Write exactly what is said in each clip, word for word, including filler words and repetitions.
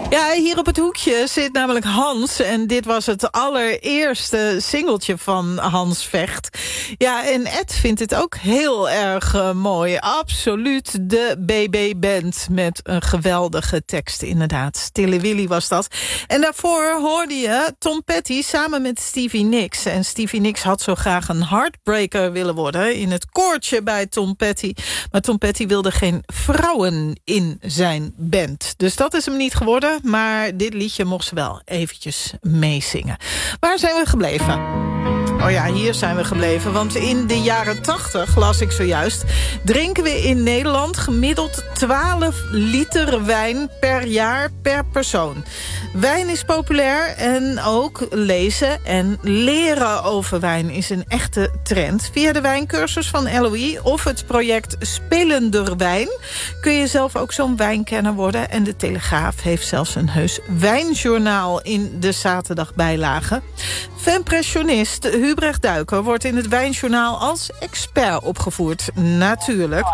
Ja, hier op het hoekje zit namelijk Hans. En dit was het allereerste singeltje van Hans Vecht. Ja, en Ed vindt het ook heel erg uh, mooi. Absoluut de B B Band met een geweldige tekst, inderdaad. Stille Willy was dat. En daarvoor hoorde je Tom Petty samen met Stevie Nicks. En Stevie Nicks had zo graag een heartbreaker willen worden in het koortje bij Tom Petty. Maar Tom Petty wilde geen vrouwen in zijn band. Dus dat is hem niet geworden. Maar dit liedje mocht ze wel eventjes meezingen. Waar zijn we gebleven? Oh ja, hier zijn we gebleven. Want in de jaren tachtig, las ik zojuist, drinken we in Nederland gemiddeld twaalf liter wijn per jaar per persoon. Wijn is populair en ook lezen en leren over wijn is een echte trend. Via de wijncursus van L O I of het project Spelender Wijn kun je zelf ook zo'n wijnkenner worden. En de Telegraaf heeft zelfs een heus wijnjournaal in de zaterdagbijlage. Fempressionist Hubrecht Duiker wordt in het wijnjournaal als expert opgevoerd. Natuurlijk.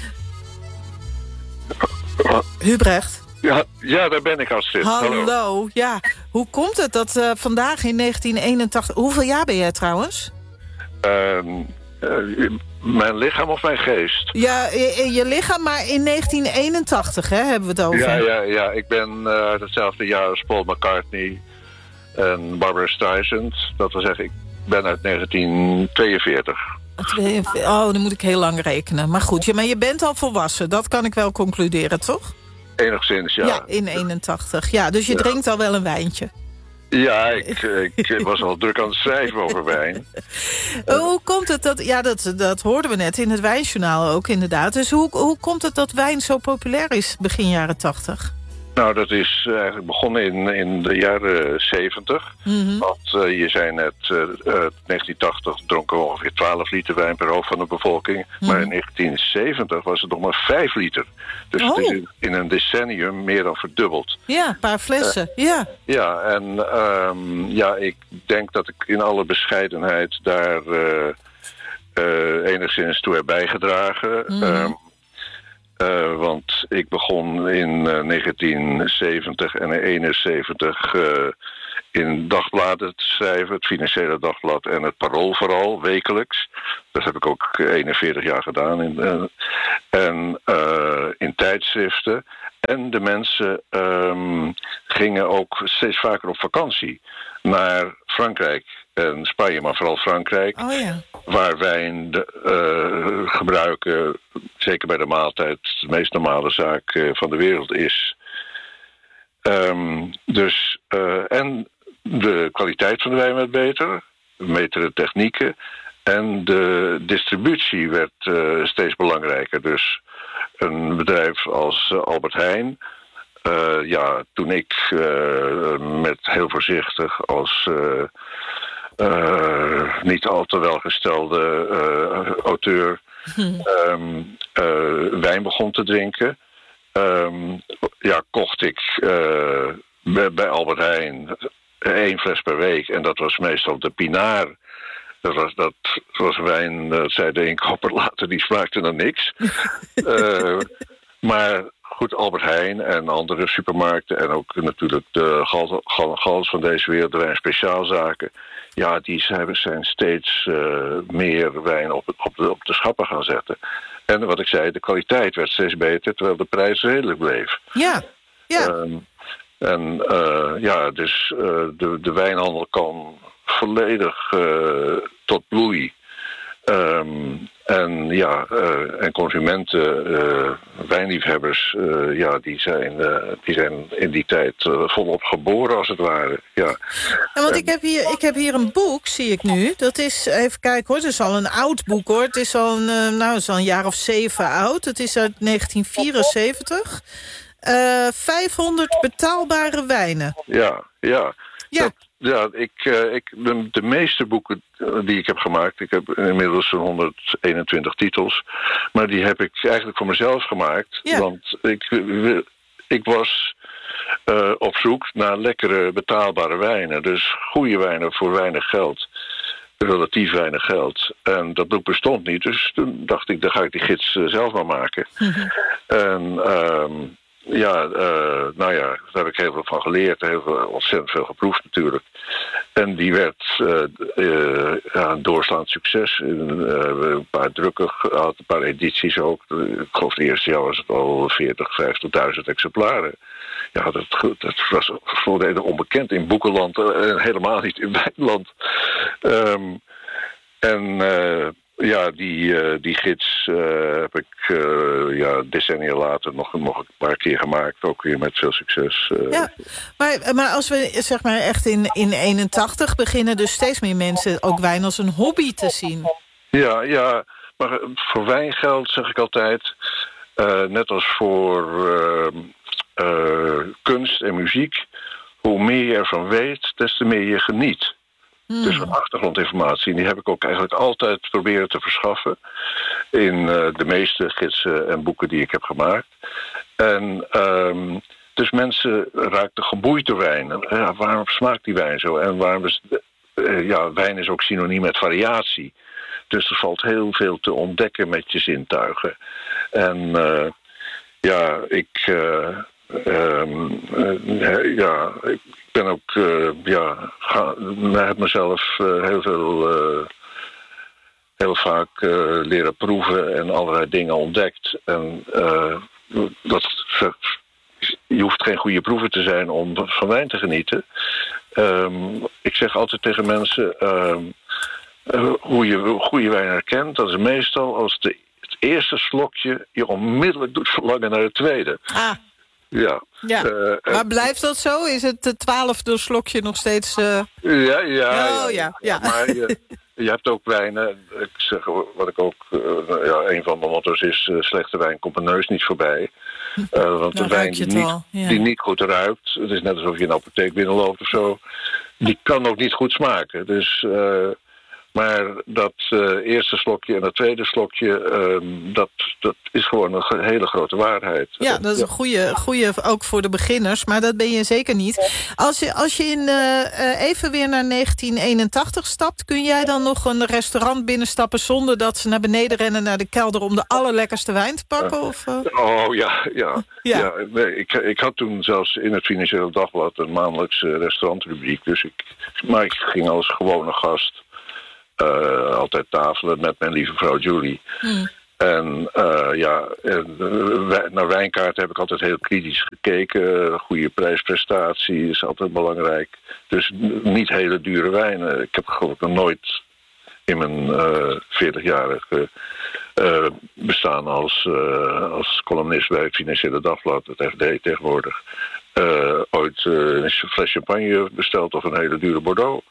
Hubrecht? Ja, ja, daar ben ik, Astrid. Hallo. Hallo. Ja, hoe komt het dat uh, vandaag in negentien eenentachtig... Hoeveel jaar ben jij trouwens? Uh, uh, mijn lichaam of mijn geest? Ja, je, je lichaam, maar in negentien eenentachtig, hè, hebben we het over. Ja, ja, ja. Ik ben uh, hetzelfde jaar als Paul McCartney en Barbara Streisand. Dat wil zeggen, ik ben uit negentien tweeënveertig. Oh, dan moet ik heel lang rekenen. Maar goed, ja, maar je bent al volwassen. Dat kan ik wel concluderen, toch? Enigszins, ja. Ja, in eenentachtig. Ja, dus je ja. drinkt al wel een wijntje. Ja, ik, ik was al druk aan het schrijven over wijn. Hoe komt het dat... Ja, dat, dat hoorden we net in het wijnjournaal ook inderdaad. Dus hoe, hoe komt het dat wijn zo populair is begin jaren tachtig? Nou, dat is eigenlijk begonnen in, in de jaren zeventig. Mm-hmm. Want uh, je zei net, uh, uh, negentien tachtig dronken we ongeveer twaalf liter wijn per hoofd van de bevolking. Mm-hmm. Maar in negentien zeventig was het nog maar vijf liter. Dus oh. het is in een decennium meer dan verdubbeld. Ja, een paar flessen, uh, ja. Ja, en um, ja, ik denk dat ik in alle bescheidenheid daar uh, uh, enigszins toe heb bijgedragen. Mm-hmm. Um, Uh, want ik begon in uh, negentien zeventig en eenenzeventig uh, in dagbladen te schrijven. Het Financiële Dagblad en het Parool vooral, wekelijks. Dat heb ik ook eenenveertig jaar gedaan. In, uh, en uh, in tijdschriften. En de mensen um, gingen ook steeds vaker op vakantie naar Frankrijk en Spanje, maar vooral Frankrijk. Oh ja. Waar wijn de, uh, gebruiken, zeker bij de maaltijd, de meest normale zaak uh, van de wereld is. Um, dus, uh, en de kwaliteit van de wijn werd beter, betere technieken. En de distributie werd uh, steeds belangrijker. Dus een bedrijf als uh, Albert Heijn. Uh, ja, toen ik uh, met heel voorzichtig als uh, uh, niet al te welgestelde uh, auteur hmm. um, uh, wijn begon te drinken, um, ja, kocht ik uh, bij, bij Albert Heijn één fles per week. En dat was meestal de Pinard. Dat was, dat was wijn, dat zei de inkoper later, die smaakte naar niks. uh, maar goed, Albert Heijn en andere supermarkten en ook natuurlijk de Gals van deze wereld, de wijnspeciaalzaken, ja, die zijn, zijn steeds uh, meer wijn op, op, de, op de schappen gaan zetten. En wat ik zei, de kwaliteit werd steeds beter, terwijl de prijs redelijk bleef. Ja, ja. Um, en uh, ja, dus uh, de, de wijnhandel kan volledig uh, tot bloei. Um, en ja, uh, en consumenten, uh, wijnliefhebbers, uh, ja, die zijn, uh, die zijn in die tijd uh, volop geboren als het ware. Ja. Ja, want ik heb, hier, ik heb hier een boek, zie ik nu. Dat is, even kijken hoor, het is al een oud boek hoor. Het is al een, uh, nou, het is al een jaar of zeven oud. Het is uit negentien vierenzeventig. Uh, vijfhonderd betaalbare wijnen. Ja, ja. Ja. Dat, ja, ik, uh, ik, de, de meeste boeken die ik heb gemaakt, ik heb inmiddels zo'n honderdeenentwintig titels, maar die heb ik eigenlijk voor mezelf gemaakt. Ja. Want ik, ik was uh, op zoek naar lekkere betaalbare wijnen. Dus goede wijnen voor weinig geld. Relatief weinig geld. En dat boek bestond niet, dus toen dacht ik, dan ga ik die gids uh, zelf maar maken. Mm-hmm. En um, ja, uh, nou ja, daar heb ik heel veel van geleerd. Heel veel, ontzettend veel geproefd natuurlijk. En die werd uh, uh, ja, een doorslaand succes. In, uh, een paar drukken gehad, een paar edities ook. Ik geloof het eerste jaar was het al veertig, vijftigduizend exemplaren. Ja, dat, dat was volledig onbekend in boekenland en uh, helemaal niet in Wijnland. Um, en uh, ja, die, uh, die gids uh, heb ik uh, ja, decennia later nog, nog een paar keer gemaakt. Ook weer met veel succes. Uh. Ja, maar, maar als we zeg maar echt in, in eenentachtig beginnen dus steeds meer mensen ook wijn als een hobby te zien. Ja, ja, maar voor wijn geldt, zeg ik altijd, uh, net als voor uh, uh, kunst en muziek, hoe meer je ervan weet, des te meer je geniet. Hmm. Dus van achtergrondinformatie, die heb ik ook eigenlijk altijd proberen te verschaffen in uh, de meeste gidsen en boeken die ik heb gemaakt. En um, dus mensen raakten geboeid door wijn. Ja, waarom smaakt die wijn zo? En waarom is, uh, ja, wijn is ook synoniem met variatie. Dus er valt heel veel te ontdekken met je zintuigen. En uh, ja, ik, uh, um, uh, ja, ik ben ook, uh, ja, ga, heb mezelf uh, heel veel, uh, heel vaak uh, leren proeven en allerlei dingen ontdekt. En uh, dat, je hoeft geen goede proever te zijn om van wijn te genieten. Um, ik zeg altijd tegen mensen, um, uh, hoe je goede wijn herkent, dat is meestal als de, het eerste slokje je onmiddellijk doet verlangen naar het tweede. Ah. Ja. ja. Uh, maar blijft dat zo? Is het twaalfde slokje nog steeds... Uh... Ja, ja. Oh, ja, ja. ja. Maar je, je hebt ook wijnen... Ik zeg, wat ik ook... Uh, ja, een van mijn motto's is... Uh, slechte wijn komt mijn neus niet voorbij. Uh, want de wijn die niet, ja. die niet goed ruikt... Het is net alsof je in een apotheek binnenloopt of zo... Die kan ook niet goed smaken. Dus... Uh, Maar dat uh, eerste slokje en dat tweede slokje, uh, dat, dat is gewoon een hele grote waarheid. Ja, dat is een goede, goede ook voor de beginners, maar dat ben je zeker niet. Als je, als je in, uh, even weer naar negentien eenentachtig stapt, kun jij dan nog een restaurant binnenstappen zonder dat ze naar beneden rennen naar de kelder om de allerlekkerste wijn te pakken? Uh, of, uh? Oh ja, ja. ja. ja nee, ik, ik had toen zelfs in het Financiële Dagblad een maandelijkse restaurantrubriek, dus ik, maar ik ging als gewone gast Uh, altijd tafelen met mijn lieve vrouw Julie. Mm. En uh, ja, en, uh, naar wijnkaarten heb ik altijd heel kritisch gekeken. Goede prijsprestatie is altijd belangrijk. Dus niet hele dure wijnen. Ik heb geloof ik nog nooit in mijn uh, veertigjarige uh, bestaan als, uh, als columnist bij het Financiële Dagblad, het F D tegenwoordig, uh, ooit uh, een fles champagne besteld of een hele dure Bordeaux.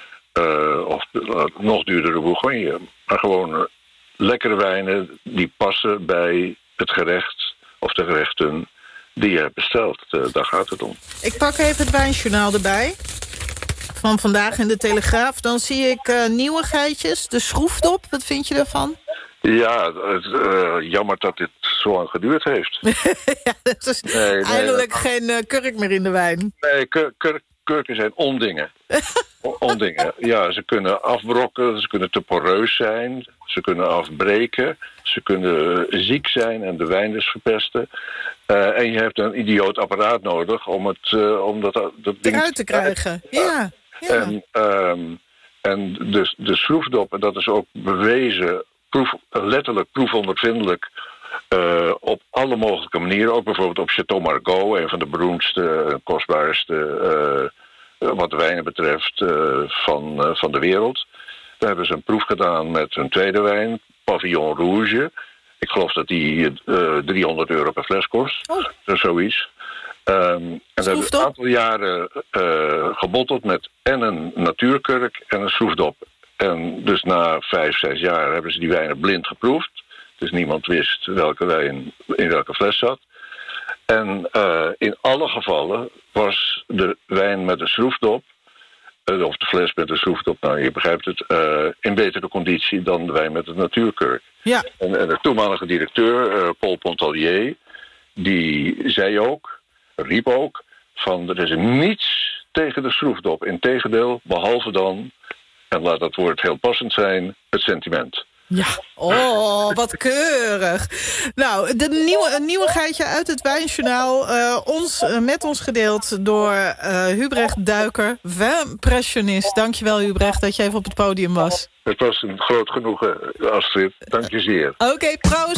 Uh, of uh, nog duurdere Bourgogne. Maar gewoon uh, lekkere wijnen die passen bij het gerecht of de gerechten die je hebt besteld. Uh, daar gaat het om. Ik pak even het wijnjournaal erbij. Van vandaag in de Telegraaf. Dan zie ik uh, nieuwigheidjes. De schroefdop, wat vind je daarvan? Ja, het, uh, jammer dat dit zo lang geduurd heeft. ja, dat is nee, nee, eindelijk dat... geen uh, kurk meer in de wijn. Nee, kur- kurk Kurken zijn ondingen. ondingen. Ja, ze kunnen afbrokken, ze kunnen te poreus zijn, ze kunnen afbreken, ze kunnen ziek zijn en de wijn dus verpesten. Uh, en je hebt een idioot apparaat nodig om, het, uh, om dat, dat ding eruit te krijgen. Ja, ja. En, um, en de, de schroefdop, en dat is ook bewezen, proef, letterlijk proefondervindelijk, Uh, op alle mogelijke manieren. Ook bijvoorbeeld op Chateau Margaux, een van de beroemdste en kostbaarste uh, wat de wijnen betreft uh, van, uh, van de wereld. Daar hebben ze een proef gedaan met hun tweede wijn, Pavillon Rouge. Ik geloof dat die uh, driehonderd euro per fles kost. Oh. Dat is zoiets. Um, en dat hebben ze een aantal jaren uh, gebotteld met en een natuurkurk en een schroefdop. En dus na vijf, zes jaar hebben ze die wijnen blind geproefd. Dus niemand wist welke wijn in welke fles zat. En uh, in alle gevallen was de wijn met de schroefdop, uh, of de fles met de schroefdop, nou je begrijpt het, uh, in betere conditie dan de wijn met de natuurkurk. Ja. En, en de toenmalige directeur, uh, Paul Pontalier, die zei ook, riep ook, van er is niets tegen de schroefdop. Integendeel, behalve dan, en laat dat woord heel passend zijn, het sentiment. Ja, oh, wat keurig. Nou, de nieuwe, een nieuwigheidje uit het Wijnjournaal. Uh, ons, uh, met ons gedeeld door uh, Hubrecht Duiker, Vimpressionist. Dankjewel, Hubrecht, dat je even op het podium was. Het was een groot genoegen, Astrid. Dank je zeer. Oké, okay, proost.